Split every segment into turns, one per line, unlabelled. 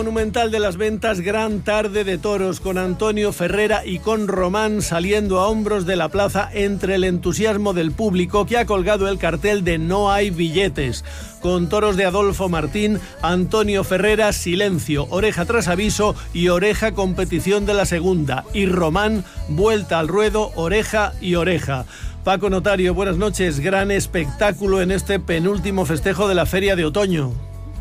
Monumental de las Ventas, gran tarde de toros con Antonio Ferrera y con Román saliendo a hombros de la plaza entre el entusiasmo del público que ha colgado el cartel de No hay billetes. Con toros de Adolfo Martín, Antonio Ferrera, silencio, oreja tras aviso y oreja competición de la segunda. Y Román, vuelta al ruedo, oreja y oreja. Paco Notario, buenas noches. Gran espectáculo en este penúltimo festejo de la Feria de Otoño.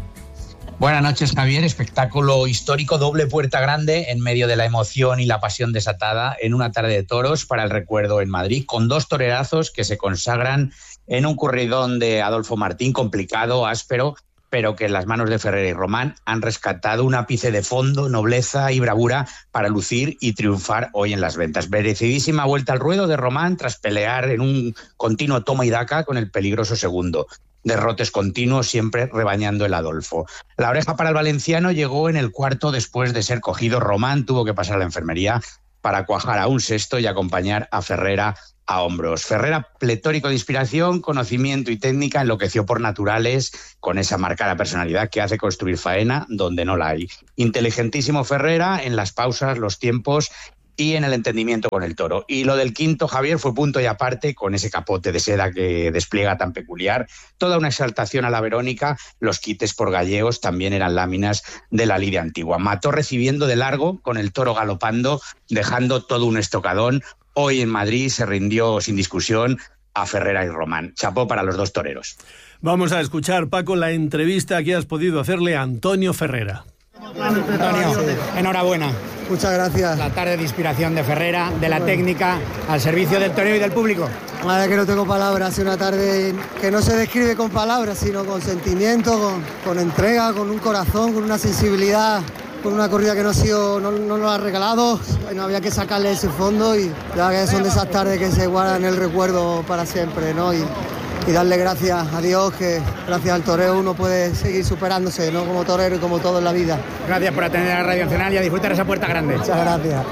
Buenas noches, Javier. Espectáculo histórico, doble puerta grande en medio de la emoción y la pasión desatada en una tarde de toros para el recuerdo en Madrid, con dos torerazos que se consagran en un corridón de Adolfo Martín complicado, áspero, pero que en las manos de Ferrera y Román han rescatado un ápice de fondo, nobleza y bravura para lucir y triunfar hoy en las Ventas. Merecidísima vuelta al ruedo de Román tras pelear en un continuo toma y daca con el peligroso segundo. Derrotes continuos, siempre rebañando el Adolfo. La oreja para el valenciano llegó en el cuarto después de ser cogido. Román tuvo que pasar a la enfermería para cuajar a un sexto y acompañar a Ferrera a hombros. Ferrera, pletórico de inspiración, conocimiento y técnica, enloqueció por naturales con esa marcada personalidad que hace construir faena donde no la hay. Inteligentísimo Ferrera en las pausas, los tiempos y en el entendimiento con el toro. Y lo del quinto, Javier, fue punto y aparte, con ese capote de seda que despliega tan peculiar. Toda una exaltación a la Verónica, los quites por gallegos también eran láminas de la lidia antigua. Mató recibiendo de largo, con el toro galopando, dejando todo un estocadón. Hoy en Madrid se rindió sin discusión a Ferrera y Román. Chapó para los dos toreros.
Vamos a escuchar, Paco, la entrevista que has podido hacerle a Antonio Ferrera.
Antonio, enhorabuena.
Muchas gracias.
La tarde de inspiración de Ferrera, de la técnica, al servicio del toreo y del público.
La verdad que no tengo palabras, es una tarde que no se describe con palabras, sino con sentimiento, con entrega, con un corazón, con una sensibilidad, con una corrida que no nos ha regalado. Bueno, había que sacarle ese fondo y ya que son de esas tardes que se guardan en el recuerdo para siempre, ¿no? Y darle gracias a Dios, que gracias al toreo uno puede seguir superándose, ¿no? Como torero y como todo en la vida.
Gracias por atender a Radio Nacional y a disfrutar esa puerta grande.
Muchas gracias.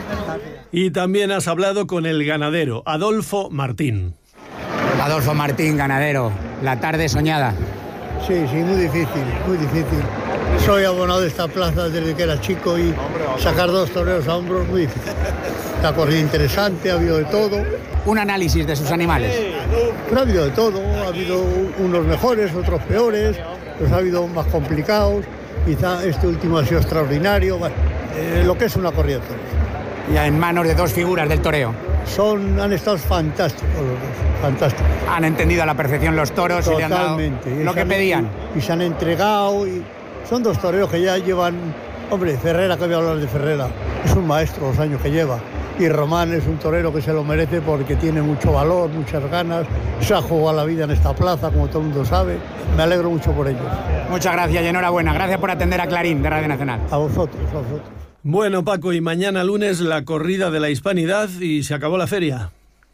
Y también has hablado con el ganadero, Adolfo Martín.
Adolfo Martín, ganadero, la tarde soñada.
Sí, muy difícil, muy difícil. Soy abonado de esta plaza desde que era chico y sacar dos toreros a hombros muy difícil. La corrida interesante, ha habido de todo.
Un análisis de sus animales.
Pero ha habido de todo, ha habido unos mejores, otros peores, pues ha habido más complicados. Quizá este último ha sido extraordinario. Bueno, lo que es una corrida de toros.
Ya en manos de dos figuras del toreo.
Han estado fantásticos los dos, fantásticos.
Han entendido a la perfección los toros.
Totalmente.
Y le han dado lo que pedían.
Y se han entregado. Y son dos toreros que ya llevan... Hombre, Ferrera, que voy a hablar de Ferrera, es un maestro los años que lleva. Y Román es un torero que se lo merece porque tiene mucho valor, muchas ganas. Se ha jugado la vida en esta plaza, como todo el mundo sabe. Me alegro mucho por ellos.
Muchas gracias y enhorabuena. Gracias por atender a Clarín de Radio Nacional.
A vosotros, a vosotros.
Bueno, Paco, y mañana lunes la corrida de la Hispanidad y se acabó la feria.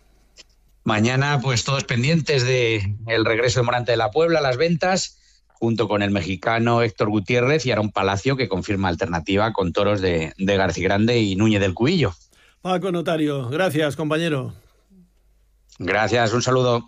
Mañana, pues todos pendientes de el regreso de Morante de la Puebla a las Ventas, junto con el mexicano Héctor Gutiérrez y Aarón Palacio, que confirma alternativa con toros de Garcigrande y Núñez del Cubillo.
Paco Notario, gracias, compañero.
Gracias, un saludo.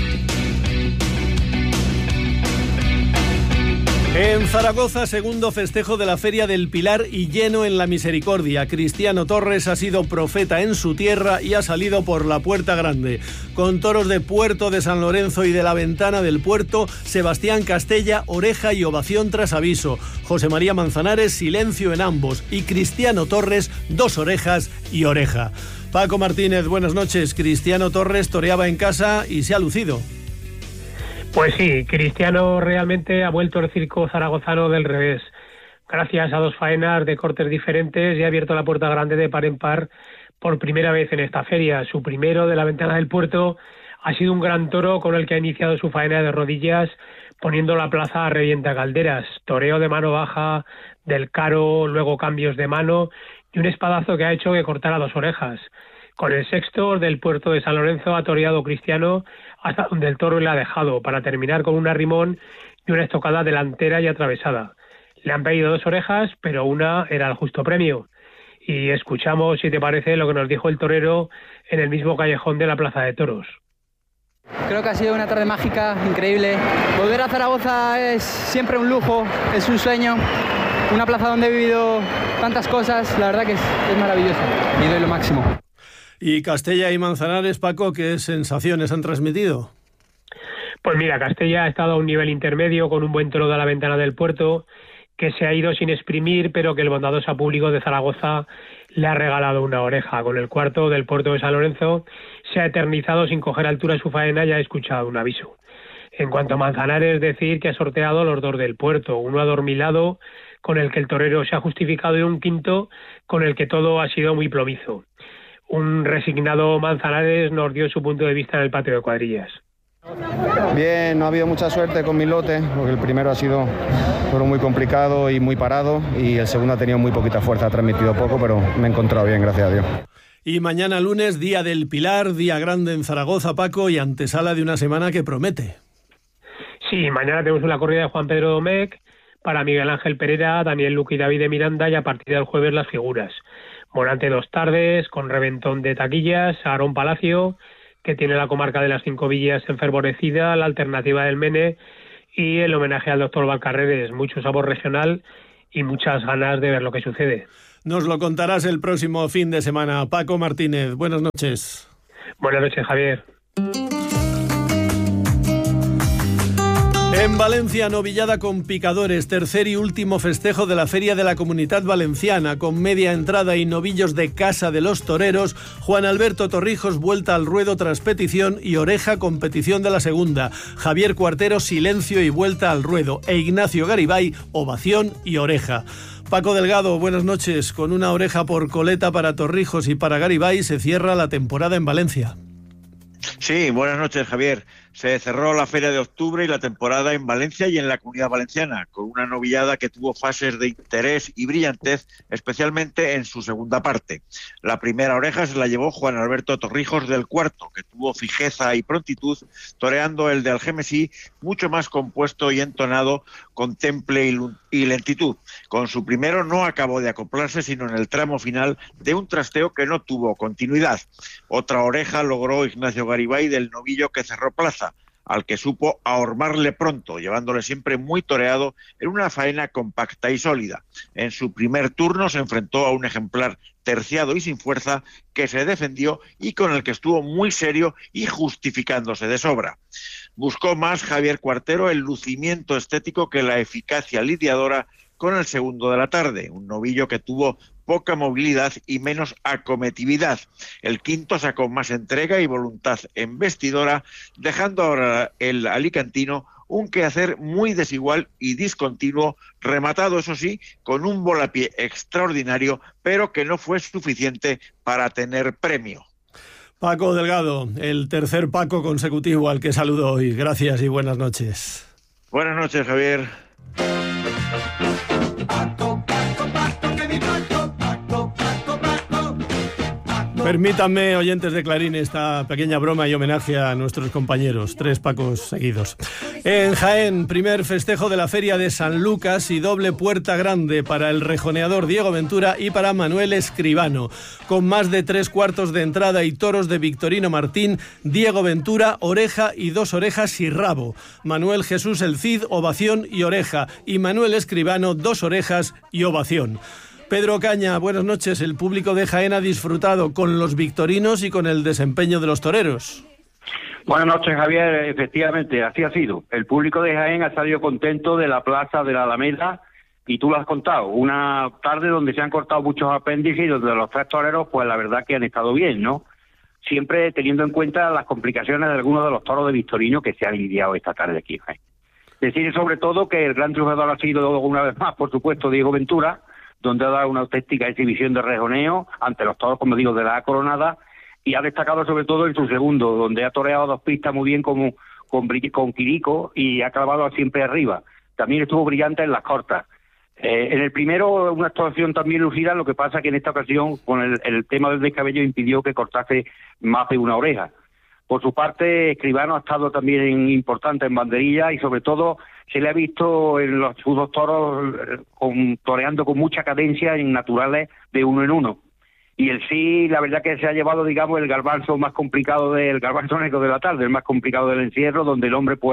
En Zaragoza, segundo festejo de la Feria del Pilar y lleno en la Misericordia. Cristiano Torres ha sido profeta en su tierra y ha salido por la Puerta Grande. Con toros de Puerto de San Lorenzo y de la Ventana del Puerto, Sebastián Castella, oreja y ovación tras aviso. José María Manzanares, silencio en ambos. Y Cristiano Torres, dos orejas y oreja. Paco Martínez, buenas noches. Cristiano Torres toreaba en casa y se ha lucido.
Pues sí, Cristiano realmente ha vuelto al circo zaragozano del revés. Gracias a dos faenas de cortes diferentes y ha abierto la Puerta Grande de par en par por primera vez en esta feria. Su primero, de la Ventana del Puerto, ha sido un gran toro con el que ha iniciado su faena de rodillas, poniendo la plaza a revienta calderas. Toreo de mano baja, del caro, luego cambios de mano y un espadazo que ha hecho que cortara dos orejas. Con el sexto del Puerto de San Lorenzo ha toreado Cristiano hasta donde el toro le ha dejado, para terminar con un arrimón y una estocada delantera y atravesada. Le han pedido dos orejas, pero una era el justo premio. Y escuchamos, si te parece, lo que nos dijo el torero en el mismo callejón de la Plaza de Toros.
Creo que ha sido una tarde mágica, increíble. Volver a Zaragoza es siempre un lujo, es un sueño. una plaza donde he vivido tantas cosas, la verdad que es maravilloso y doy lo máximo.
¿Y Castella y Manzanares, Paco, qué sensaciones han transmitido?
Pues mira, Castella ha estado a un nivel intermedio con un buen toro a la ventana del puerto, que se ha ido sin exprimir, pero que el bondadoso público de Zaragoza le ha regalado una oreja. Con el cuarto del puerto de San Lorenzo se ha eternizado sin coger altura su faena y ha escuchado un aviso. En cuanto a Manzanares, decir que ha sorteado los dos del puerto, uno adormilado, con el que el torero se ha justificado, y un quinto con el que todo ha sido muy plomizo. Un resignado Manzanares nos dio su punto de vista en el patio de cuadrillas.
Bien, no ha habido mucha suerte con mi lote, porque el primero ha sido muy complicado y muy parado, y el segundo ha tenido muy poquita fuerza, ha transmitido poco, pero me he encontrado bien, gracias a Dios.
Y mañana lunes, Día del Pilar, día grande en Zaragoza, Paco, y antesala de una semana que promete.
Sí, mañana tenemos una corrida de Juan Pedro Domecq para Miguel Ángel Pereira, Daniel Luque y David de Miranda, y a partir del jueves las figuras. Morante 2 tardes, con reventón de taquillas, Aarón Palacio, que tiene la comarca de las 5 villas enfervorecida, la alternativa del Mene y el homenaje al doctor Valcarreres. Mucho sabor regional y muchas ganas de ver lo que sucede.
Nos lo contarás el próximo fin de semana. Paco Martínez, buenas noches.
Buenas noches, Javier.
En Valencia, novillada con picadores, tercer y último festejo de la Feria de la Comunidad Valenciana, con media entrada y novillos de Casa de los Toreros. Juan Alberto Torrijos, vuelta al ruedo tras petición, y Oreja, competición de la segunda. Javier Cuartero, silencio y vuelta al ruedo. E Ignacio Garibay, ovación y oreja. Paco Delgado, buenas noches. Con una oreja por coleta para Torrijos y para Garibay se cierra la temporada en Valencia.
Sí, buenas noches, Javier. Se cerró la feria de octubre y la temporada en Valencia y en la Comunidad Valenciana, con una novillada que tuvo fases de interés y brillantez, especialmente en su segunda parte. La primera oreja se la llevó Juan Alberto Torrijos del Cuarto, que tuvo fijeza y prontitud, toreando el de Algemesí, mucho más compuesto y entonado, con temple y lentitud. Con su primero no acabó de acoplarse, sino en el tramo final de un trasteo que no tuvo continuidad. Otra oreja logró Ignacio Garibay del novillo que cerró plaza, al que supo ahormarle pronto, llevándole siempre muy toreado en una faena compacta y sólida. En su primer turno se enfrentó a un ejemplar terciado y sin fuerza, que se defendió y con el que estuvo muy serio y justificándose de sobra. Buscó más Javier Cuartero el lucimiento estético que la eficacia lidiadora con el segundo de la tarde, un novillo que tuvo poca movilidad y menos acometividad. El quinto sacó más entrega y voluntad embestidora, dejando ahora el alicantino un quehacer muy desigual y discontinuo, rematado, eso sí, con un volapié extraordinario, pero que no fue suficiente para tener premio.
Paco Delgado, el tercer Paco consecutivo al que saludo hoy. Gracias y buenas noches.
Buenas noches, Javier.
Permítanme, oyentes de Clarín, esta pequeña broma y homenaje a nuestros compañeros, 3 Pacos seguidos. En Jaén, primer festejo de la Feria de San Lucas y doble puerta grande para el rejoneador Diego Ventura y para Manuel Escribano. Con más de 3/4 de entrada y toros de Victorino Martín, Diego Ventura, oreja y 2 orejas y rabo. Manuel Jesús el Cid, ovación y oreja. Y Manuel Escribano, 2 orejas y ovación. Pedro Caña, buenas noches. El público de Jaén ha disfrutado con los victorinos y con el desempeño de los toreros.
Buenas noches, Javier. Efectivamente, así ha sido. El público de Jaén ha salido contento de la plaza de la Alameda, y tú lo has contado. Una tarde donde se han cortado muchos apéndices y donde los 3 toreros, pues la verdad que han estado bien, ¿no? Siempre teniendo en cuenta las complicaciones de algunos de los toros de Victorino que se han lidiado esta tarde aquí en Jaén. Decir sobre todo que el gran triunfador ha sido, una vez más, por supuesto, Diego Ventura, donde ha dado una auténtica exhibición de rejoneo ante los toros, como digo, de la coronada, y ha destacado sobre todo en su segundo, donde ha toreado 2 pistas muy bien como con Quirico y ha clavado siempre arriba. También estuvo brillante en las cortas. En el primero, una actuación también lucida, lo que pasa que en esta ocasión, con el tema del descabello, impidió que cortase más de una oreja. Por su parte, Escribano ha estado también importante en banderilla y sobre todo se le ha visto en sus 2 toros toreando con mucha cadencia en naturales de 1 en 1. Y el sí, la verdad que se ha llevado, digamos, el garbanzo más complicado el garbanzo negro de la tarde, el más complicado del encierro, donde el hombre pues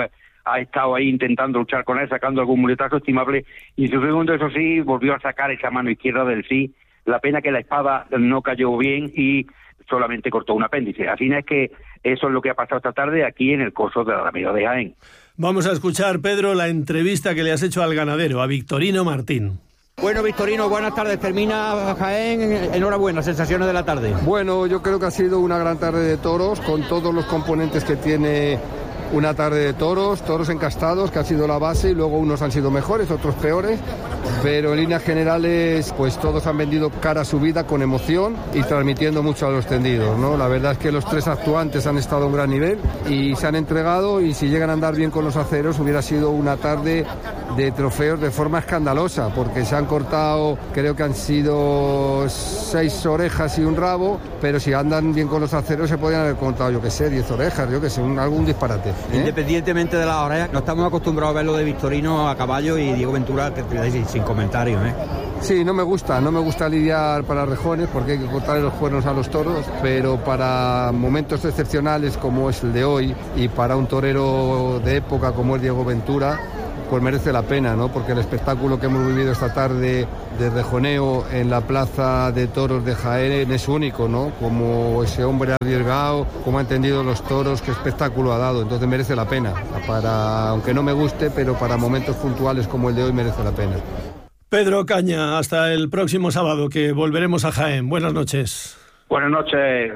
ha estado ahí intentando luchar con él, sacando algún muletazo estimable, y en su segundo, eso sí, volvió a sacar esa mano izquierda del sí. La pena que la espada no cayó bien y solamente cortó un apéndice. Así es que eso es lo que ha pasado esta tarde aquí en el coso de la Alameda de Jaén.
Vamos a escuchar, Pedro, la entrevista que le has hecho al ganadero, a Victorino Martín.
Bueno, Victorino, buenas tardes. Termina Jaén, enhorabuena, sensaciones de la tarde.
Bueno, yo creo que ha sido una gran tarde de toros, con todos los componentes que tiene una tarde de toros encastados, que ha sido la base, y luego unos han sido mejores, otros peores, pero en líneas generales pues todos han vendido cara a su vida con emoción y transmitiendo mucho a los tendidos, ¿no? La verdad es que los tres actuantes han estado a un gran nivel y se han entregado, y si llegan a andar bien con los aceros hubiera sido una tarde de trofeos de forma escandalosa, porque se han cortado, creo que han sido 6 orejas y un rabo, pero si andan bien con los aceros se podrían haber contado, yo que sé, 10 orejas, yo que sé, algún disparate.
Independientemente de las orejas, no estamos acostumbrados a ver lo de Victorino a caballo y Diego Ventura sin comentarios, ¿eh?
Sí, no me gusta lidiar para rejones, porque hay que cortarle los cuernos a los toros, pero para momentos excepcionales como es el de hoy, y para un torero de época como es Diego Ventura, pues merece la pena, ¿no? Porque el espectáculo que hemos vivido esta tarde de rejoneo en la Plaza de Toros de Jaén es único, ¿no? Como ese hombre arriesgado, como ha entendido los toros, qué espectáculo ha dado. Entonces merece la pena, aunque no me guste, pero para momentos puntuales como el de hoy merece la pena.
Pedro Caña, hasta el próximo sábado, que volveremos a Jaén. Buenas noches.
Buenas noches.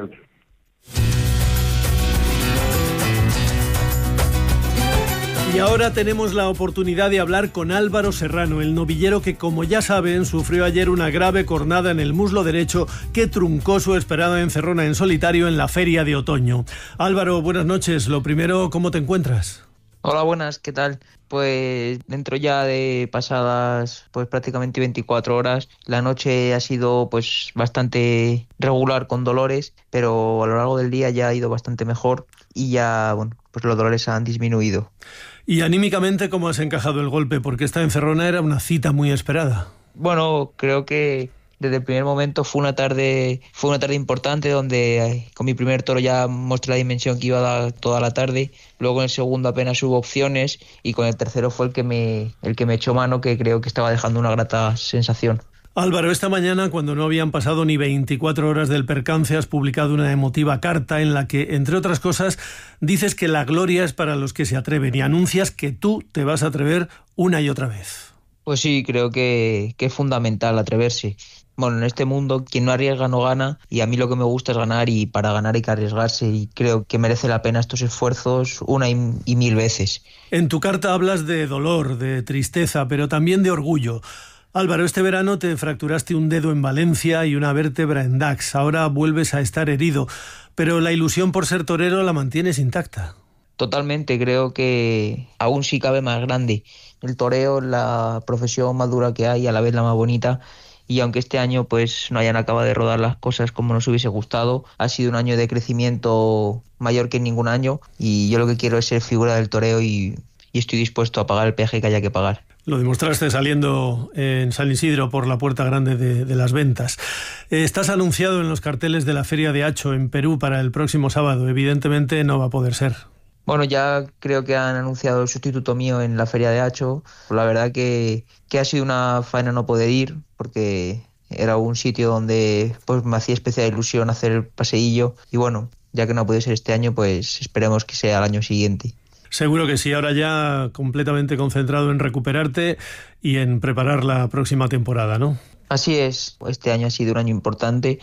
Y ahora tenemos la oportunidad de hablar con Álvaro Serrano, el novillero que, como ya saben, sufrió ayer una grave cornada en el muslo derecho que truncó su esperada encerrona en solitario en la Feria de Otoño. Álvaro, buenas noches. Lo primero, ¿cómo te encuentras?
Hola, buenas, ¿qué tal? Pues dentro ya de pasadas pues prácticamente 24 horas, la noche ha sido pues bastante regular con dolores, pero a lo largo del día ya ha ido bastante mejor y ya, bueno, pues los dolores han disminuido.
Y anímicamente, ¿cómo has encajado el golpe? Porque esta encerrona era una cita muy esperada.
Bueno, creo que desde el primer momento fue una tarde importante donde con mi primer toro ya mostré la dimensión que iba a dar toda la tarde. Luego en el segundo apenas hubo opciones y con el tercero fue el que me echó mano, que creo que estaba dejando una grata sensación.
Álvaro, esta mañana, cuando no habían pasado ni 24 horas del percance, has publicado una emotiva carta en la que, entre otras cosas, dices que la gloria es para los que se atreven y anuncias que tú te vas a atrever una y otra vez.
Pues sí, creo que es fundamental atreverse. Bueno, en este mundo quien no arriesga no gana, y a mí lo que me gusta es ganar, y para ganar hay que arriesgarse, y creo que merece la pena estos esfuerzos una y mil veces.
En tu carta hablas de dolor, de tristeza, pero también de orgullo. Álvaro, este verano te fracturaste un dedo en Valencia y una vértebra en Dax. Ahora vuelves a estar herido, pero la ilusión por ser torero la mantienes intacta.
Totalmente, creo que aún sí cabe más grande. El toreo, la profesión más dura que hay, a la vez la más bonita, y aunque este año pues no hayan acabado de rodar las cosas como nos hubiese gustado, ha sido un año de crecimiento mayor que en ningún año, y yo lo que quiero es ser figura del toreo y estoy dispuesto a pagar el peaje que haya que pagar.
Lo demostraste saliendo en San Isidro por la puerta grande de las ventas. Estás anunciado en los carteles de la Feria de Hacho en Perú para el próximo sábado. Evidentemente no va a poder ser.
Bueno, ya creo que han anunciado el sustituto mío en la Feria de Hacho. La verdad que ha sido una faena no poder ir, porque era un sitio donde pues me hacía especial ilusión hacer el paseillo. Y bueno, ya que no ha podido ser este año, pues esperemos que sea el año siguiente.
Seguro que sí, ahora ya completamente concentrado en recuperarte y en preparar la próxima temporada, ¿no?
Así es, este año ha sido un año importante,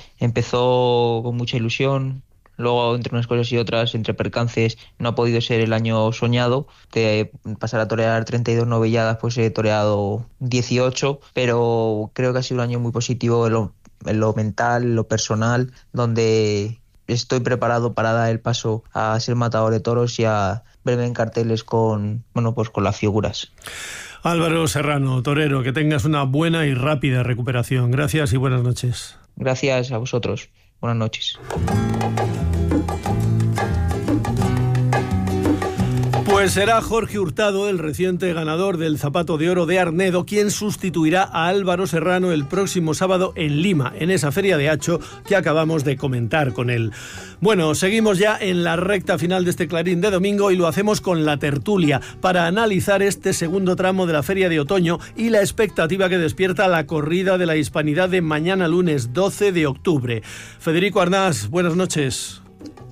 empezó con mucha ilusión, luego entre unas cosas y otras, entre percances, no ha podido ser el año soñado, de pasar a torear 32 novilladas, pues he toreado 18, pero creo que ha sido un año muy positivo en lo mental, en lo personal, donde estoy preparado para dar el paso a ser matador de toros y a verme en carteles con las figuras.
Álvaro Serrano, torero, que tengas una buena y rápida recuperación. Gracias y buenas noches.
Gracias a vosotros. Buenas noches.
Pues será Jorge Hurtado, el reciente ganador del Zapato de Oro de Arnedo, quien sustituirá a Álvaro Serrano el próximo sábado en Lima, en esa feria de Hacho que acabamos de comentar con él. Bueno, seguimos ya en la recta final de este Clarín de domingo y lo hacemos con la tertulia para analizar este segundo tramo de la feria de otoño y la expectativa que despierta la corrida de la Hispanidad de mañana lunes 12 de octubre. Federico Arnás, buenas noches.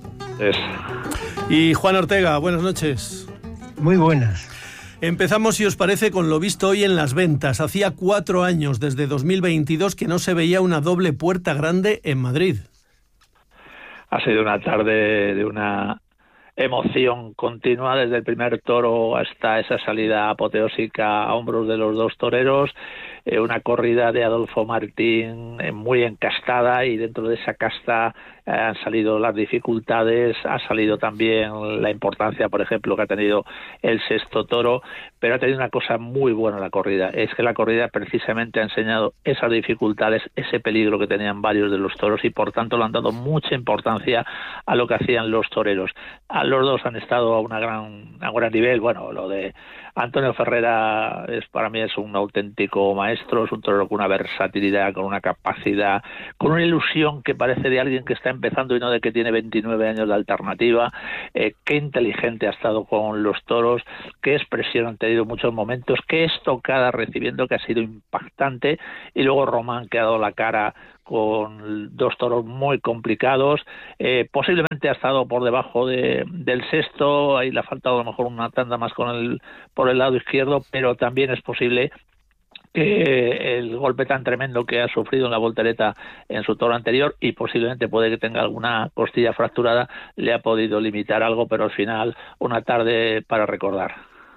Y Juan Ortega, buenas noches.
Muy buenas.
Empezamos, si os parece, con lo visto hoy en las ventas. Hacía 4 años, desde 2022, que no se veía una doble puerta grande en Madrid.
Ha sido una tarde de una emoción continua, desde el primer toro hasta esa salida apoteósica a hombros de los dos toreros. Una corrida de Adolfo Martín muy encastada, y dentro de esa casta han salido las dificultades, ha salido también la importancia, por ejemplo, que ha tenido el sexto toro, pero ha tenido una cosa muy buena la corrida, es que la corrida precisamente ha enseñado esas dificultades, ese peligro que tenían varios de los toros, y por tanto le han dado mucha importancia a lo que hacían los toreros. Los dos han estado a un gran nivel. Bueno, lo de Antonio Ferrera para mí es un auténtico maestro, es un torero con una versatilidad, con una capacidad, con una ilusión que parece de alguien que está empezando y no de que tiene 29 años de alternativa. Qué inteligente ha estado con los toros, qué expresión han tenido muchos momentos, qué estocada recibiendo que ha sido impactante, y luego Román, que ha dado la cara con dos toros muy complicados. Posiblemente ha estado por debajo del sexto, ahí le ha faltado a lo mejor una tanda más por el lado izquierdo, pero también es posible que el golpe tan tremendo que ha sufrido en la voltereta en su toro anterior, y posiblemente puede que tenga alguna costilla fracturada, le ha podido limitar algo, pero al final una tarde para recordar.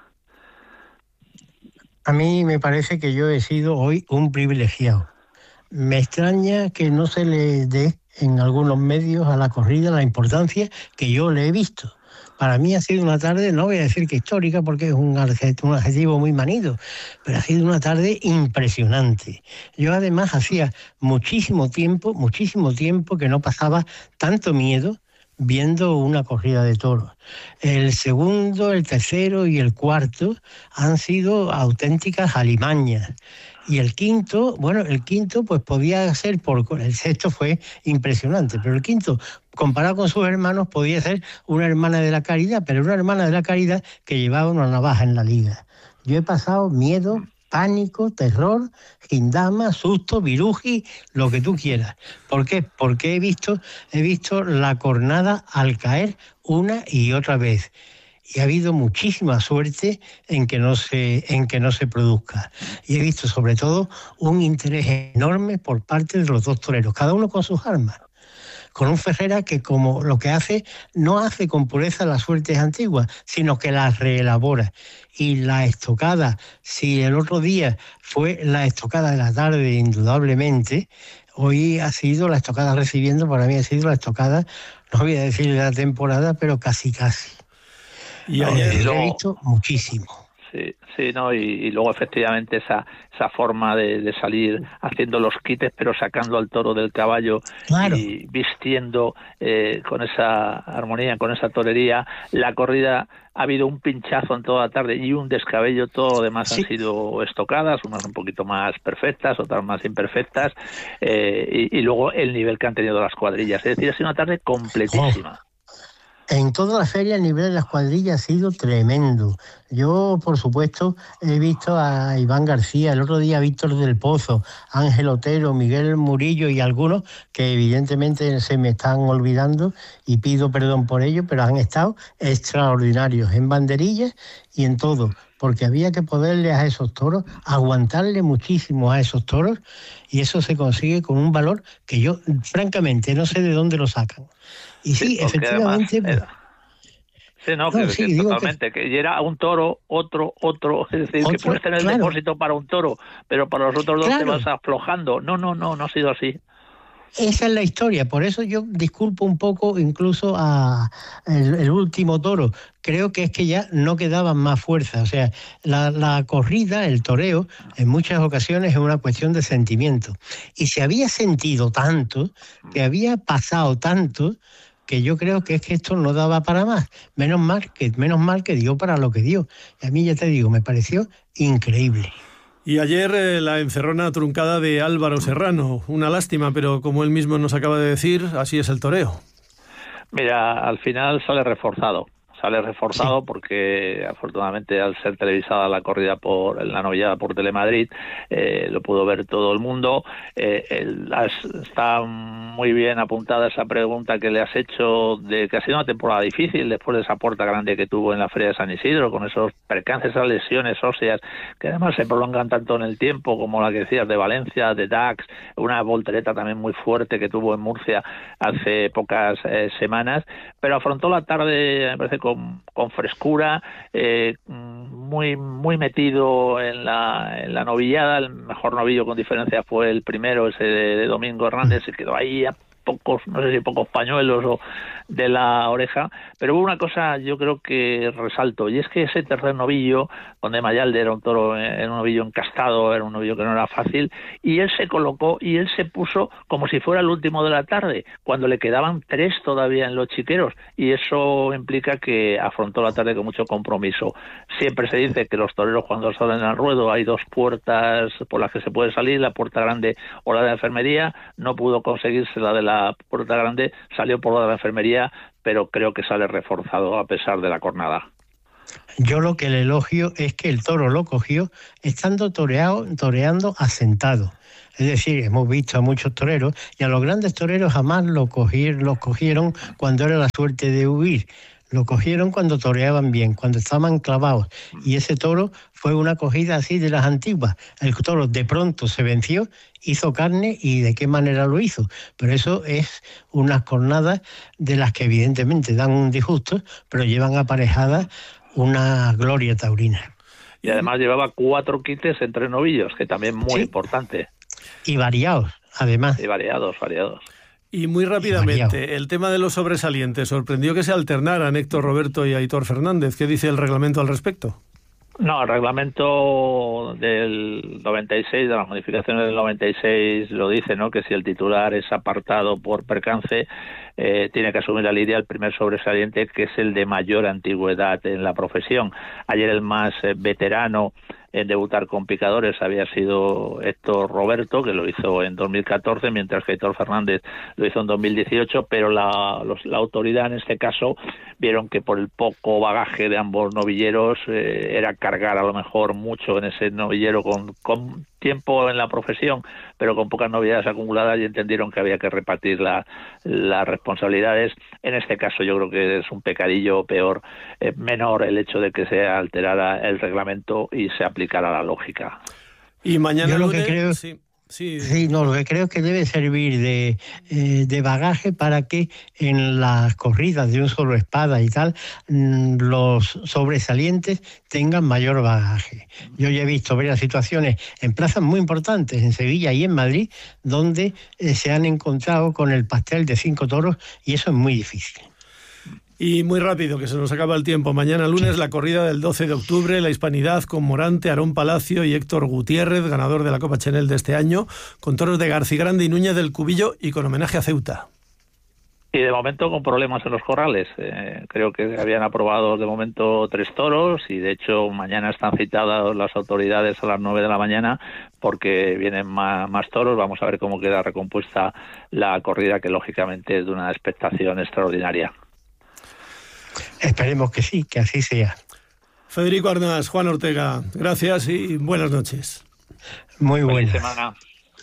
A mí me parece que yo he sido hoy un privilegiado. Me extraña que no se le dé en algunos medios a la corrida la importancia que yo le he visto. Para mí ha sido una tarde, no voy a decir que histórica porque es un adjetivo muy manido, pero ha sido una tarde impresionante. Yo además hacía muchísimo tiempo que no pasaba tanto miedo viendo una corrida de toros. El segundo, el tercero y el cuarto han sido auténticas alimañas. Y el quinto pues podía ser, el sexto fue impresionante, pero el quinto, comparado con sus hermanos, podía ser una hermana de la caridad, pero una hermana de la caridad que llevaba una navaja en la liga. Yo he pasado miedo, pánico, terror, gindama, susto, viruji, lo que tú quieras. ¿Por qué? Porque he visto la cornada al caer una y otra vez. Y ha habido muchísima suerte en que no se produzca. Y he visto sobre todo un interés enorme por parte de los dos toreros, cada uno con sus armas. Con un Ferrera que, como lo que hace, no hace con pureza las suertes antiguas, sino que las reelabora. Y la estocada, si el otro día fue la estocada de la tarde, indudablemente, hoy ha sido la estocada recibiendo, para mí ha sido la estocada, no voy a decir de la temporada, pero casi. Y ayer lo he visto muchísimo.
Sí, no, y luego efectivamente esa forma de salir haciendo los quites, pero sacando al toro del caballo, claro, y vistiendo con esa armonía, con esa torería. La corrida ha habido un pinchazo en toda la tarde y un descabello, todo lo demás han sido estocadas, unas un poquito más perfectas, otras más imperfectas, y luego el nivel que han tenido las cuadrillas. Es decir, ha sido una tarde completísima.
En toda la feria el nivel de las cuadrillas ha sido tremendo. Yo, por supuesto, he visto a Iván García, el otro día a Víctor del Pozo, Ángel Otero, Miguel Murillo y algunos que evidentemente se me están olvidando y pido perdón por ello, pero han estado extraordinarios en banderillas y en todo, porque había que poderle a esos toros, aguantarle muchísimo a esos toros, y eso se consigue con un valor que yo, francamente, no sé de dónde lo sacan. Y sí, efectivamente... Además,
totalmente, que era un toro, otro, es decir, que puedes tener el depósito para un toro, pero para los otros dos te vas aflojando. No ha sido así.
Esa es la historia, por eso yo disculpo un poco incluso a el último toro. Creo que es que ya no quedaban más fuerzas. O sea, la corrida, el toreo, en muchas ocasiones es una cuestión de sentimiento. Y se había sentido tanto, que había pasado tanto, que yo creo que es que esto no daba para más. Menos mal que dio para lo que dio. Y a mí, ya te digo, me pareció increíble.
Y ayer la encerrona truncada de Álvaro Serrano. Una lástima, pero como él mismo nos acaba de decir, así es el toreo.
Mira, al final sale reforzado porque afortunadamente al ser televisada la corrida la novillada por Telemadrid, lo pudo ver todo el mundo. Está muy bien apuntada esa pregunta que le has hecho de que ha sido una temporada difícil después de esa puerta grande que tuvo en la Feria de San Isidro, con esos percances, esas lesiones óseas que además se prolongan tanto en el tiempo, como la que decías de Valencia, de Dax, una voltereta también muy fuerte que tuvo en Murcia hace pocas semanas, pero afrontó la tarde, me parece, con frescura, muy metido en la novillada. El mejor novillo con diferencia fue el primero, ese de Domingo Hernández, se quedó ahí a pocos pañuelos o de la oreja, pero hubo una cosa yo creo que resalto, y es que ese tercer novillo, donde Mayalde era un toro, era un novillo encastado, era un novillo que no era fácil, y él se colocó y él se puso como si fuera el último de la tarde, cuando le quedaban 3 todavía en los chiqueros, y eso implica que afrontó la tarde con mucho compromiso. Siempre se dice que los toreros, cuando salen al ruedo, hay 2 puertas por las que se puede salir, la puerta grande o la de la enfermería. No pudo conseguirse la de la puerta grande, salió por la de la enfermería, pero creo que sale reforzado a pesar de la cornada.
Yo lo que le elogio es que el toro lo cogió estando toreando asentado. Es decir, hemos visto a muchos toreros, y a los grandes toreros jamás los cogieron cuando era la suerte de huir. Lo cogieron cuando toreaban bien, cuando estaban clavados. Y ese toro fue una cogida así de las antiguas. El toro de pronto se venció, hizo carne, y de qué manera lo hizo. Pero eso es unas cornadas de las que evidentemente dan un disgusto, pero llevan aparejadas una gloria taurina.
Y además llevaba 4 quites entre novillos, que también muy importante.
Y variados, además.
Y variados.
Y muy rápidamente, el tema de los sobresalientes. Sorprendió que se alternaran Héctor Roberto y Aitor Fernández. ¿Qué dice el reglamento al respecto?
No, el reglamento del 96, de las modificaciones del 96, lo dice, ¿no? Que si el titular es apartado por percance, tiene que asumir la lidia el primer sobresaliente, que es el de mayor antigüedad en la profesión. Ayer el más veterano en debutar con picadores había sido Héctor Roberto, que lo hizo en 2014, mientras que Aitor Fernández lo hizo en 2018, pero la autoridad en este caso vieron que por el poco bagaje de ambos novilleros era cargar a lo mejor mucho en ese novillero con tiempo en la profesión, pero con pocas novedades acumuladas, y entendieron que había que repartir las responsabilidades. En este caso yo creo que es un pecadillo menor el hecho de que se alterara el reglamento y se aplicara la lógica.
Y mañana
yo lo
lunes,
que creo, lo que creo es que debe servir de bagaje para que en las corridas de un solo espada y tal, los sobresalientes tengan mayor bagaje. Yo ya he visto varias situaciones en plazas muy importantes, en Sevilla y en Madrid, donde se han encontrado con el pastel de 5 toros, y eso es muy difícil.
Y muy rápido, que se nos acaba el tiempo. Mañana lunes la corrida del 12 de octubre, la Hispanidad con Morante, Aarón Palacio y Héctor Gutiérrez, ganador de la Copa Chenel de este año, con toros de Garcigrande y Núñez del Cubillo y con homenaje a Ceuta.
Y de momento con problemas en los corrales. Creo que habían aprobado de momento 3 toros, y de hecho mañana están citadas las autoridades a las 9 de la mañana porque vienen más toros. Vamos a ver cómo queda recompuesta la corrida, que lógicamente es de una expectación extraordinaria.
Esperemos que sí, que así sea.
Federico Arnaz, Juan Ortega, gracias y buenas noches.
Muy buenas.
Feliz semana.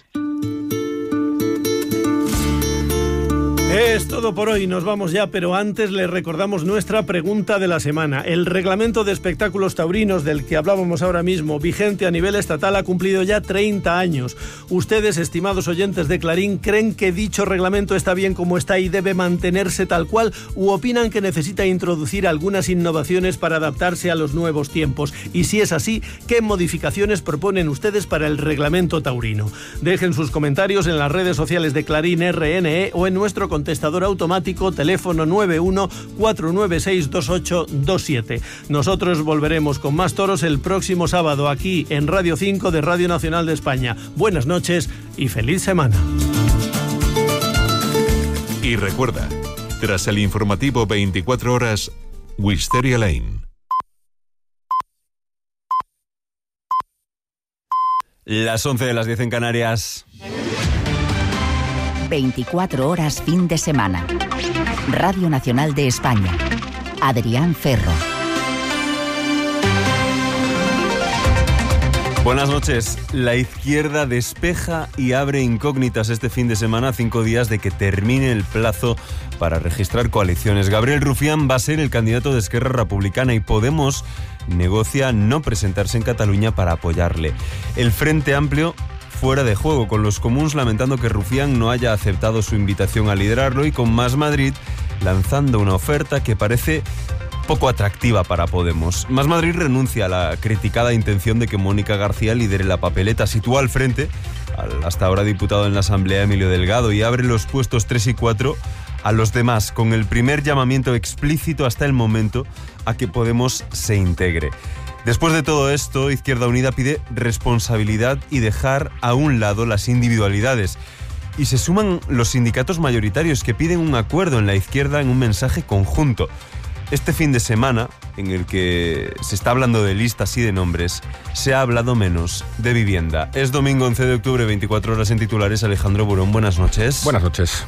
Es todo por hoy, nos vamos ya, pero antes les recordamos nuestra pregunta de la semana. El reglamento de espectáculos taurinos del que hablábamos ahora mismo, vigente a nivel estatal, ha cumplido ya 30 años. ¿Ustedes, estimados oyentes de Clarín, creen que dicho reglamento está bien como está y debe mantenerse tal cual, u opinan que necesita introducir algunas innovaciones para adaptarse a los nuevos tiempos? Y si es así, ¿qué modificaciones proponen ustedes para el reglamento taurino? Dejen sus comentarios en las redes sociales de Clarín RNE o en nuestro contestador automático, teléfono 91-496-2827. Nosotros volveremos con más toros el próximo sábado aquí en Radio 5 de Radio Nacional de España. Buenas noches y feliz semana.
Y recuerda, Tras el informativo 24 horas, Wisteria Lane.
Las 11 de las 10 en Canarias.
24 horas fin de semana. Radio Nacional de España. Adrián Ferro.
Buenas noches. La izquierda despeja y abre incógnitas este fin de semana, 5 días de que termine el plazo para registrar coaliciones. Gabriel Rufián va a ser el candidato de Esquerra Republicana y Podemos negocia no presentarse en Cataluña para apoyarle. El Frente Amplio fuera de juego, con los comuns lamentando que Rufián no haya aceptado su invitación a liderarlo y con Más Madrid lanzando una oferta que parece poco atractiva para Podemos. Más Madrid renuncia a la criticada intención de que Mónica García lidere la papeleta, sitúa al frente al hasta ahora diputado en la Asamblea Emilio Delgado y abre los puestos 3 y 4 a los demás, con el primer llamamiento explícito hasta el momento a que Podemos se integre. Después de todo esto, Izquierda Unida pide responsabilidad y dejar a un lado las individualidades. Y se suman los sindicatos mayoritarios que piden un acuerdo en la izquierda en un mensaje conjunto. Este fin de semana, en el que se está hablando de listas y de nombres, se ha hablado menos de vivienda. Es domingo 11 de octubre, 24 horas en titulares. Alejandro Burón, buenas noches.
Buenas noches.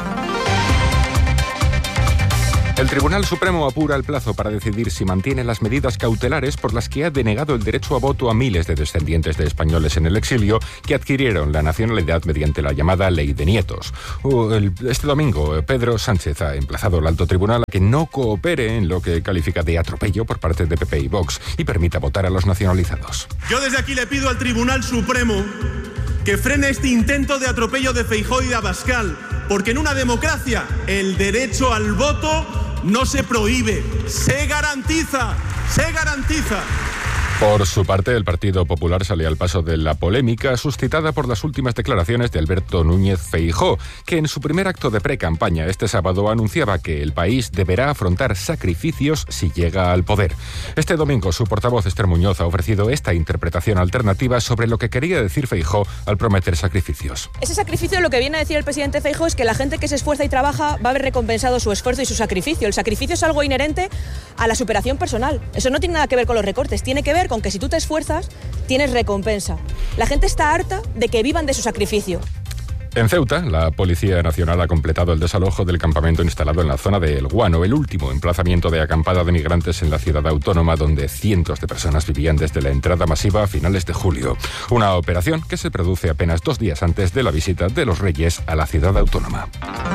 El Tribunal Supremo apura el plazo para decidir si mantiene las medidas cautelares por las que ha denegado el derecho a voto a miles de descendientes de españoles en el exilio que adquirieron la nacionalidad mediante la llamada Ley de Nietos. Este domingo, Pedro Sánchez ha emplazado al alto tribunal a que no coopere en lo que califica de atropello por parte de PP y Vox y permita votar a los nacionalizados.
Yo desde aquí le pido al Tribunal Supremo que frene este intento de atropello de Feijóo y de Abascal, porque en una democracia el derecho al voto no se prohíbe, se garantiza, se garantiza.
Por su parte, el Partido Popular sale al paso de la polémica suscitada por las últimas declaraciones de Alberto Núñez Feijóo, que en su primer acto de pre-campaña este sábado anunciaba que el país deberá afrontar sacrificios si llega al poder. Este domingo, su portavoz Esther Muñoz ha ofrecido esta interpretación alternativa sobre lo que quería decir Feijóo al prometer sacrificios.
Ese sacrificio, lo que viene a decir el presidente Feijóo es que la gente que se esfuerza y trabaja va a ver recompensado su esfuerzo y su sacrificio. El sacrificio es algo inherente a la superación personal. Eso no tiene nada que ver con los recortes, tiene que ver con que si tú te esfuerzas, tienes recompensa. La gente está harta de que vivan de su sacrificio.
En Ceuta, la Policía Nacional ha completado el desalojo del campamento instalado en la zona de El Guano, el último emplazamiento de acampada de migrantes en la ciudad autónoma, donde cientos de personas vivían desde la entrada masiva a finales de julio. Una operación que se produce apenas 2 días antes de la visita de los Reyes a la ciudad autónoma.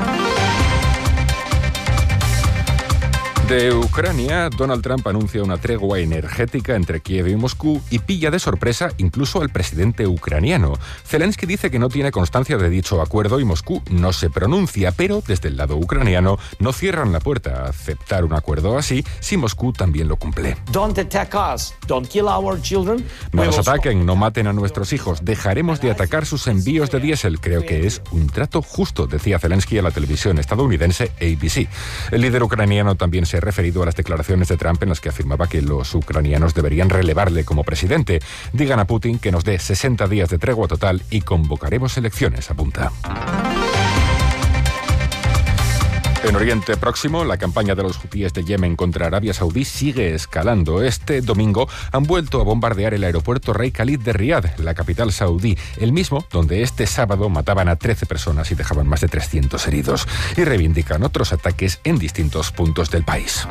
De Ucrania, Donald Trump anuncia una tregua energética entre Kiev y Moscú y pilla de sorpresa incluso al presidente ucraniano. Zelensky dice que no tiene constancia de dicho acuerdo y Moscú no se pronuncia, pero desde el lado ucraniano no cierran la puerta a aceptar un acuerdo así si Moscú también lo cumple.
Don't attack us, don't kill our children.
No nos ataquen, no maten a nuestros hijos, dejaremos de atacar sus envíos de diésel. Creo que es un trato justo, decía Zelensky a la televisión estadounidense ABC. El líder ucraniano también se ha referido a las declaraciones de Trump en las que afirmaba que los ucranianos deberían relevarle como presidente. Digan a Putin que nos dé 60 días de tregua total y convocaremos elecciones, apunta. En Oriente Próximo, la campaña de los hutíes de Yemen contra Arabia Saudí sigue escalando. Este domingo han vuelto a bombardear el aeropuerto Rey Khalid de Riad, la capital saudí, el mismo donde este sábado mataban a 13 personas y dejaban más de 300 heridos. Y reivindican otros ataques en distintos puntos del país.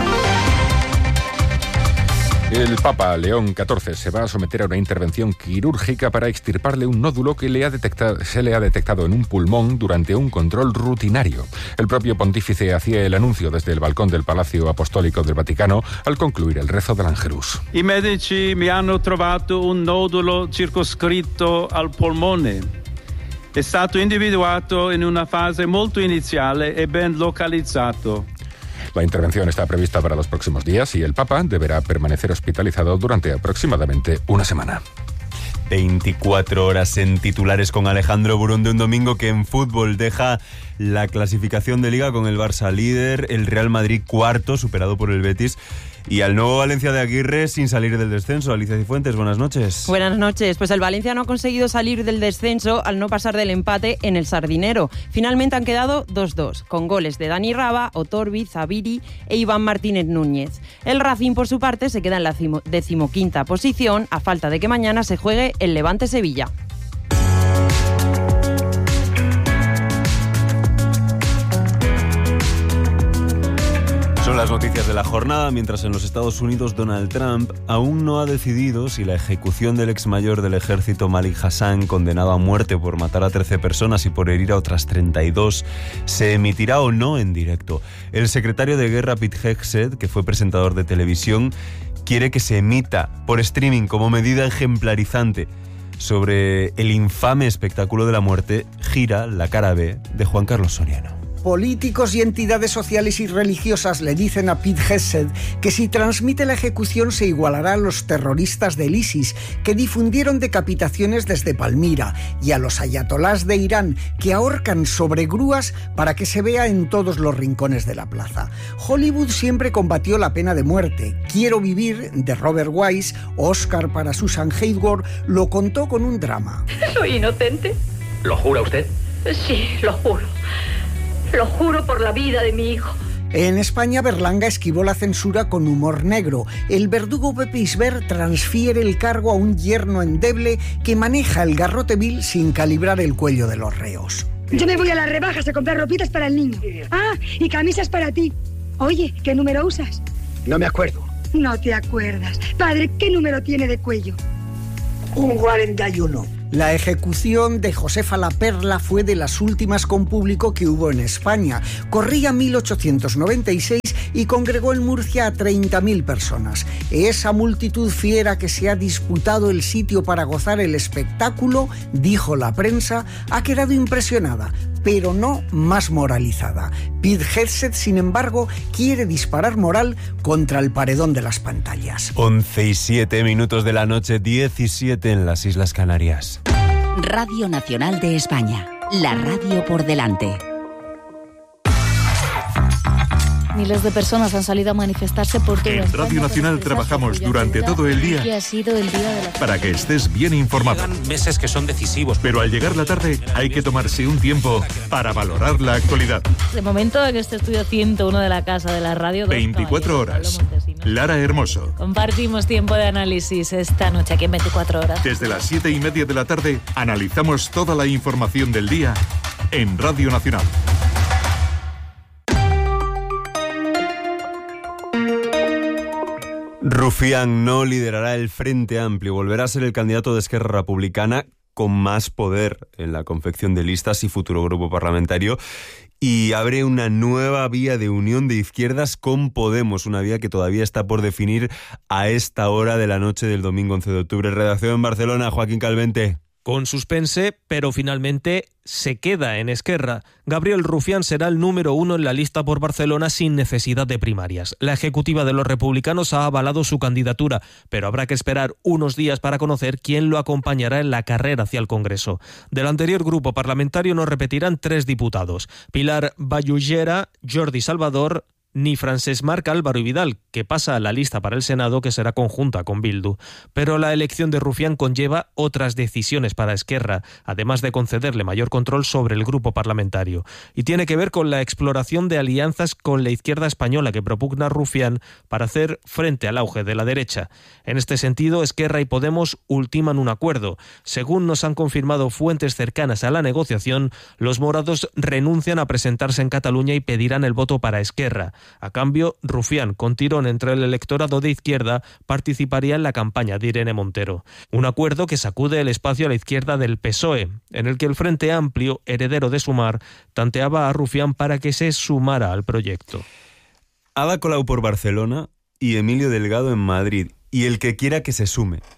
El Papa León XIV se va a someter a una intervención quirúrgica para extirparle un nódulo que se le ha detectado en un pulmón durante un control rutinario. El propio pontífice hacía el anuncio desde el balcón del Palacio Apostólico del Vaticano al concluir el rezo del Angelus.
I medici mi hanno trovato un nodulo circoscritto al polmone. È stato individuato in una fase molto iniziale e ben localizzato.
La intervención está prevista para los próximos días y el Papa deberá permanecer hospitalizado durante aproximadamente una semana.
24 horas en titulares con Alejandro Burón, de un domingo que en fútbol deja la clasificación de Liga con el Barça líder, el Real Madrid cuarto, superado por el Betis, Y al nuevo Valencia de Aguirre sin salir del descenso. Alicia Cifuentes, buenas noches.
Buenas noches. Pues el Valencia no ha conseguido salir del descenso al no pasar del empate en el Sardinero. Finalmente han quedado 2-2, con goles de Dani Raba, Otorbi, Zabiri e Iván Martínez Núñez. El Racing, por su parte, se queda en la 15ª posición, a falta de que mañana se juegue el Levante-Sevilla.
Son las noticias de la jornada, mientras en los Estados Unidos Donald Trump aún no ha decidido si la ejecución del exmayor del ejército Malik Hassan, condenado a muerte por matar a 13 personas y por herir a otras 32, se emitirá o no en directo. El secretario de Guerra Pete Hegseth, que fue presentador de televisión, quiere que se emita por streaming como medida ejemplarizante. Sobre el infame espectáculo de la muerte gira la cara B de Juan Carlos Soriano.
Políticos y entidades sociales y religiosas le dicen a Pete Hegseth que si transmite la ejecución se igualará a los terroristas del ISIS que difundieron decapitaciones desde Palmira y a los ayatolás de Irán que ahorcan sobre grúas para que se vea en todos los rincones de la plaza. Hollywood siempre combatió la pena de muerte. Quiero vivir, de Robert Wise, Oscar para Susan Hayward, lo contó con un drama.
¿Soy inocente?
¿Lo jura usted?
Sí, lo juro. Lo juro por la vida de mi hijo.
En España, Berlanga esquivó la censura con humor negro. El verdugo Pepe Isbert transfiere el cargo a un yerno endeble que maneja el garrote vil sin calibrar el cuello de los reos.
Yo me voy a las rebajas a comprar ropitas para el niño. Ah, y camisas para ti. Oye, ¿qué número usas?
No me acuerdo.
No te acuerdas. Padre, ¿qué número tiene de cuello?
Un 41.
La ejecución de Josefa la Perla fue de las últimas con público que hubo en España. Corría 1896 y congregó en Murcia a 30.000 personas. Esa multitud fiera que se ha disputado el sitio para gozar el espectáculo, dijo la prensa, ha quedado impresionada, pero no más moralizada. Pete Hegseth, sin embargo, quiere disparar moral contra el paredón de las pantallas.
11:07 de la noche, 17 en las Islas Canarias.
Radio Nacional de España, la radio por delante.
Miles de personas han salido a manifestarse por todo
En Radio Nacional trabajamos durante todo el día
y ha sido el día de la...
para que estés bien informado.
Llegan meses que son decisivos.
Pero al llegar la tarde hay que tomarse un tiempo para valorar la actualidad.
De momento en este estudio 101 de la Casa de la Radio...
24 horas. Lara Hermoso.
Compartimos tiempo de análisis esta noche aquí en 24 horas.
Desde las 7:30 de la tarde analizamos toda la información del día en Radio Nacional.
Rufián no liderará el Frente Amplio, volverá a ser el candidato de Esquerra Republicana con más poder en la confección de listas y futuro grupo parlamentario, y abre una nueva vía de unión de izquierdas con Podemos, una vía que todavía está por definir a esta hora de la noche del domingo 11 de octubre. Redacción en Barcelona, Joaquín Calvente.
Con suspense, pero finalmente se queda en Esquerra. Gabriel Rufián será el número 1 en la lista por Barcelona sin necesidad de primarias. La ejecutiva de los republicanos ha avalado su candidatura, pero habrá que esperar unos días para conocer quién lo acompañará en la carrera hacia el Congreso. Del anterior grupo parlamentario no repetirán 3 diputados: Pilar Vallugera, Jordi Salvador ni Francesc Marc Álvaro y Vidal, que pasa a la lista para el Senado, que será conjunta con Bildu. Pero la elección de Rufián conlleva otras decisiones para Esquerra, además de concederle mayor control sobre el grupo parlamentario. Y tiene que ver con la exploración de alianzas con la izquierda española que propugna Rufián para hacer frente al auge de la derecha. En este sentido, Esquerra y Podemos ultiman un acuerdo. Según nos han confirmado fuentes cercanas a la negociación, los morados renuncian a presentarse en Cataluña y pedirán el voto para Esquerra. A cambio, Rufián, con tirón entre el electorado de izquierda, participaría en la campaña de Irene Montero. Un acuerdo que sacude el espacio a la izquierda del PSOE, en el que el Frente Amplio, heredero de Sumar, tanteaba a Rufián para que se sumara al proyecto.
Ada Colau por Barcelona y Emilio Delgado en Madrid, y el que quiera que se sume.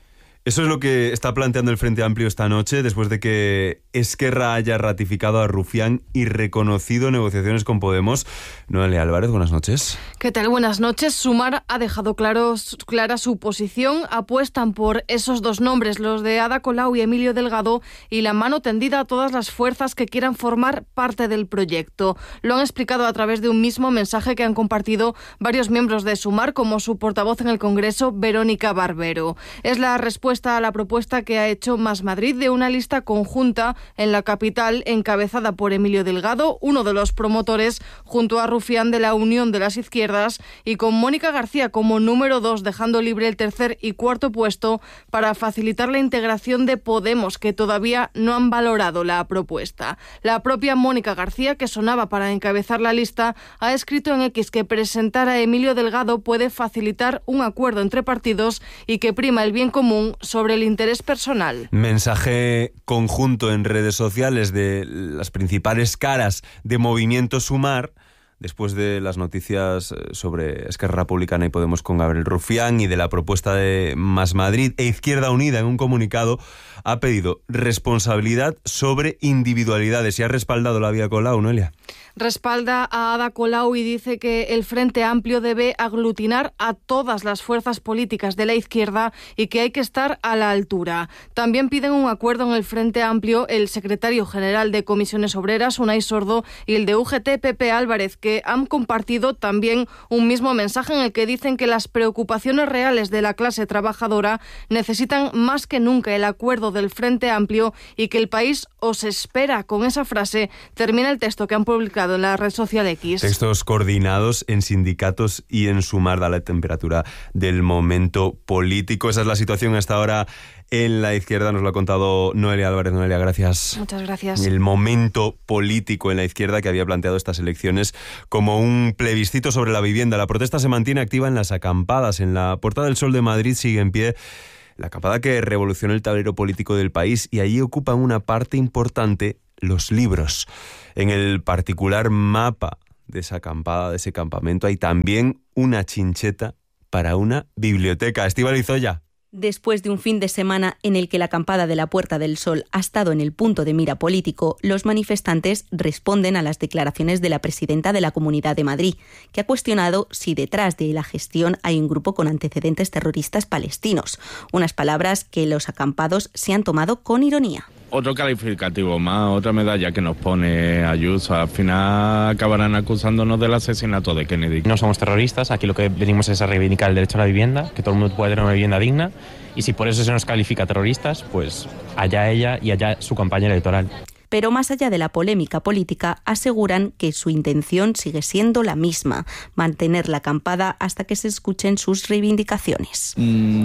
Eso es lo que está planteando el Frente Amplio esta noche, después de que Esquerra haya ratificado a Rufián y reconocido negociaciones con Podemos. Noelia Álvarez, buenas noches.
¿Qué tal? Buenas noches. Sumar ha dejado clara su posición. Apuestan por esos dos nombres, los de Ada Colau y Emilio Delgado, y la mano tendida a todas las fuerzas que quieran formar parte del proyecto. Lo han explicado a través de un mismo mensaje que han compartido varios miembros de Sumar, como su portavoz en el Congreso, Verónica Barbero. Es la respuesta a la propuesta que ha hecho Más Madrid de una lista conjunta en la capital encabezada por Emilio Delgado, uno de los promotores, junto a Rufián, de la Unión de las Izquierdas, y con Mónica García como número 2, dejando libre el tercer y cuarto puesto para facilitar la integración de Podemos, que todavía no han valorado la propuesta. La propia Mónica García, que sonaba para encabezar la lista, ha escrito en X que presentar a Emilio Delgado puede facilitar un acuerdo entre partidos y que prima el bien común sobre el interés personal.
Mensaje conjunto en redes sociales de las principales caras de Movimiento Sumar, después de las noticias sobre Esquerra Republicana y Podemos con Gabriel Rufián y de la propuesta de Más Madrid. E Izquierda Unida, en un comunicado, ha pedido responsabilidad sobre individualidades y ha respaldado la vía Colau, Noelia.
Respalda a Ada Colau y dice que el Frente Amplio debe aglutinar a todas las fuerzas políticas de la izquierda y que hay que estar a la altura. También piden un acuerdo en el Frente Amplio el secretario general de Comisiones Obreras, Unai Sordo, y el de UGT, Pepe Álvarez, que han compartido también un mismo mensaje en el que dicen que las preocupaciones reales de la clase trabajadora necesitan más que nunca el acuerdo del Frente Amplio y que el país os espera. Con esa frase termina el texto que han publicado en la red social X.
Textos coordinados en sindicatos y en Sumar, da la temperatura del momento político. Esa es la situación hasta ahora en la izquierda. Nos lo ha contado Noelia Álvarez. Noelia, gracias.
Muchas gracias.
El momento político en la izquierda, que había planteado estas elecciones como un plebiscito sobre la vivienda. La protesta se mantiene activa en las acampadas. En la Puerta del Sol de Madrid sigue en pie la acampada que revolucionó el tablero político del país, y allí ocupan una parte importante los libros. En el particular mapa de esa acampada, de ese campamento, hay también una chincheta para una biblioteca. Estíbaliz Zoya.
Después de un fin de semana en el que la acampada de la Puerta del Sol ha estado en el punto de mira político, los manifestantes responden a las declaraciones de la presidenta de la Comunidad de Madrid, que ha cuestionado si detrás de la gestión hay un grupo con antecedentes terroristas palestinos. Unas palabras que los acampados se han tomado con ironía.
Otro calificativo más, otra medalla que nos pone Ayuso. Al final acabarán acusándonos del asesinato de Kennedy.
No somos terroristas, aquí lo que venimos es a reivindicar el derecho a la vivienda, que todo el mundo pueda tener una vivienda digna, y si por eso se nos califica terroristas, pues allá ella y allá su campaña electoral.
Pero más allá de la polémica política, aseguran que su intención sigue siendo la misma, mantener la acampada hasta que se escuchen sus reivindicaciones.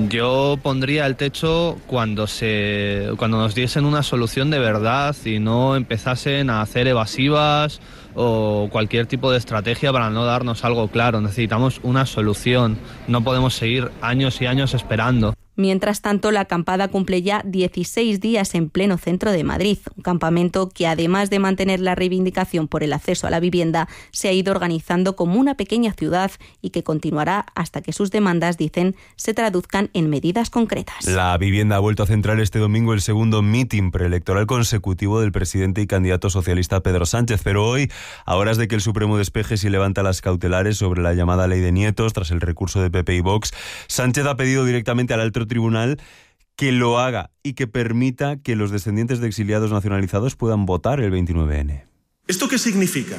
Yo pondría el techo cuando nos diesen una solución de verdad y no empezasen a hacer evasivas o cualquier tipo de estrategia para no darnos algo claro. Necesitamos una solución, no podemos seguir años y años esperando.
Mientras tanto, la acampada cumple ya 16 días en pleno centro de Madrid, un campamento que, además de mantener la reivindicación por el acceso a la vivienda, se ha ido organizando como una pequeña ciudad y que continuará hasta que sus demandas, dicen, se traduzcan en medidas concretas.
La vivienda ha vuelto a centrar este domingo el segundo mitin preelectoral consecutivo del presidente y candidato socialista Pedro Sánchez, pero hoy, a horas de que el Supremo despeje si levanta las cautelares sobre la llamada ley de nietos tras el recurso de PP y Vox, Sánchez ha pedido directamente al alto tribunal que lo haga y que permita que los descendientes de exiliados nacionalizados puedan votar el 29N.
¿Esto qué significa?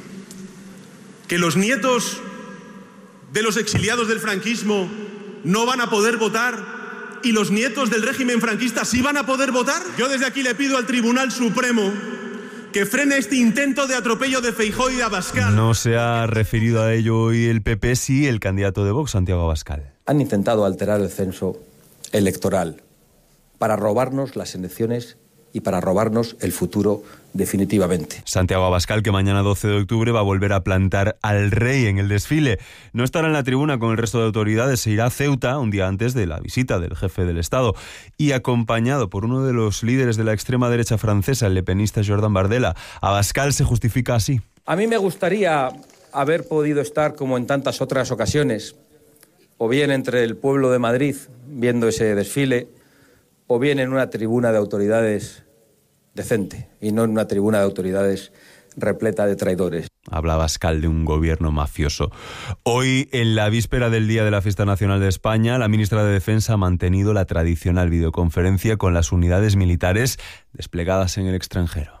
¿Que los nietos de los exiliados del franquismo no van a poder votar y los nietos del régimen franquista sí van a poder votar? Yo desde aquí le pido al Tribunal Supremo que frene este intento de atropello de Feijóo y de Abascal.
No se ha referido a ello hoy el PP, sí el candidato de Vox, Santiago Abascal.
Han intentado alterar el censo electoral para robarnos las elecciones y para robarnos el futuro definitivamente.
Santiago Abascal, que mañana 12 de octubre va a volver a plantar al rey en el desfile. No estará en la tribuna con el resto de autoridades, se irá a Ceuta un día antes de la visita del jefe del Estado y acompañado por uno de los líderes de la extrema derecha francesa, el lepenista Jordan Bardella. Abascal se justifica así.
A mí me gustaría haber podido estar, como en tantas otras ocasiones, o bien entre el pueblo de Madrid viendo ese desfile, o bien en una tribuna de autoridades decente y no en una tribuna de autoridades repleta de traidores.
Habla Abascal de un gobierno mafioso. Hoy, en la víspera del Día de la Fiesta Nacional de España, la ministra de Defensa ha mantenido la tradicional videoconferencia con las unidades militares desplegadas en el extranjero.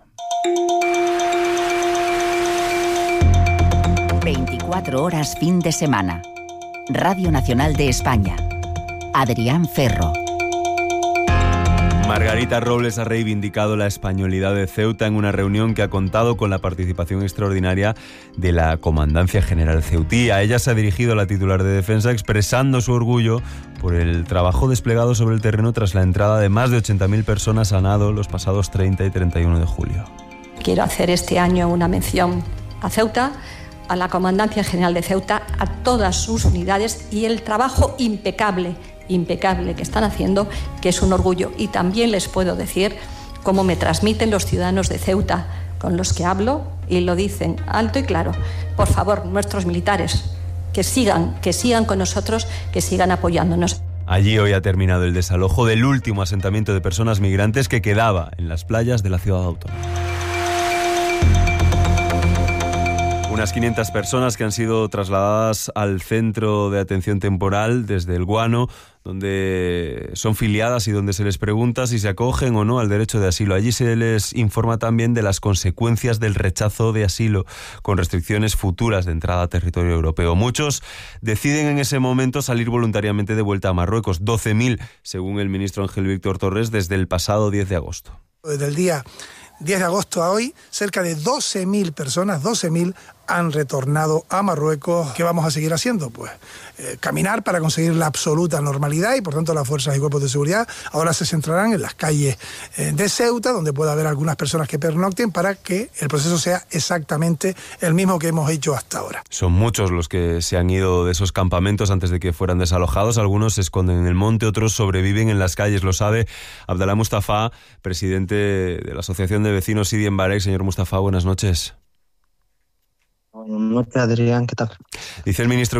24 horas fin de semana. Radio Nacional de España. Adrián Ferro.
Margarita Robles ha reivindicado la españolidad de Ceuta en una reunión que ha contado con la participación extraordinaria de la Comandancia General ceutí. A ella se ha dirigido la titular de Defensa expresando su orgullo por el trabajo desplegado sobre el terreno tras la entrada de más de 80.000 personas a nado los pasados 30 y 31 de julio.
Quiero hacer este año una mención a Ceuta, a la Comandancia General de Ceuta, a todas sus unidades y el trabajo impecable que están haciendo, que es un orgullo. Y también les puedo decir cómo me transmiten los ciudadanos de Ceuta con los que hablo y lo dicen alto y claro. Por favor, nuestros militares, que sigan con nosotros, que sigan apoyándonos.
Allí hoy ha terminado el desalojo del último asentamiento de personas migrantes que quedaba en las playas de la ciudad autónoma. Unas 500 personas que han sido trasladadas al centro de atención temporal desde el Guano, donde son filiadas y donde se les pregunta si se acogen o no al derecho de asilo. Allí se les informa también de las consecuencias del rechazo de asilo, con restricciones futuras de entrada a territorio europeo. Muchos deciden en ese momento salir voluntariamente de vuelta a Marruecos, 12.000, según el ministro Ángel Víctor Torres, desde el pasado 10 de agosto.
Desde el día 10 de agosto a hoy, cerca de 12.000 personas, 12.000 han retornado a Marruecos. ¿Qué vamos a seguir haciendo? Pues caminar para conseguir la absoluta normalidad y por tanto las fuerzas y cuerpos de seguridad ahora se centrarán en las calles de Ceuta, donde pueda haber algunas personas que pernocten para que el proceso sea exactamente el mismo que hemos hecho hasta ahora.
Son muchos los que se han ido de esos campamentos antes de que fueran desalojados. Algunos se esconden en el monte, otros sobreviven en las calles. Lo sabe Abdalá Mustafa, presidente de la Asociación de Vecinos Sidi en Bareilles. Señor Mustafa, buenas noches.
Buenas noches, Adrián, ¿qué tal?
Dice el ministro